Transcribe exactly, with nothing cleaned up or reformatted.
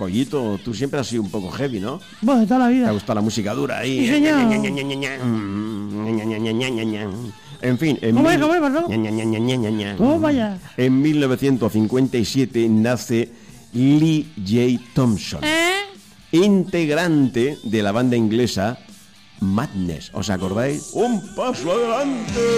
Pollito, tú siempre has sido un poco heavy, ¿no? Bueno, de toda la Te ha vida. gustado la música dura ahí. Sí, señor. En fin, en, ¿Cómo mil- es, cómo es, perdón? ¿Cómo vaya? en mil novecientos cincuenta y siete nace Lee J. Thompson, ¿Eh? integrante de la banda inglesa Madness. ¿Os acordáis? Un paso adelante.